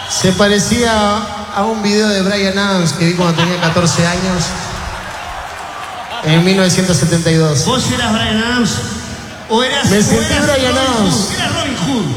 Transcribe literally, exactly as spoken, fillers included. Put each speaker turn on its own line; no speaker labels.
Se parecía a un video de Bryan Adams que vi cuando tenía catorce años. En mil novecientos setenta y dos.
¿Vos eras Bryan Adams? ¿O eras,
Me
o
sentí
eras
Bryan
Robin
Adams.
Hood? Eras Robin Hood.